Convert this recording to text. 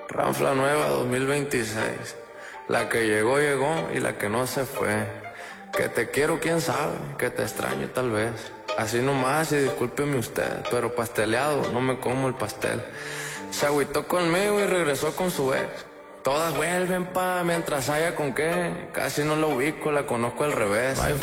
Ranfla nueva 2026. La que llegó, llegó y la que no se fue. Que te quiero, quién sabe, que te extraño tal vez. Así nomás y discúlpeme usted, pero pasteleado, no me como el pastel. Se agüitó conmigo y regresó con su ex. Todas vuelven pa' mientras haya con qué. Casi no la ubico, la conozco al revés.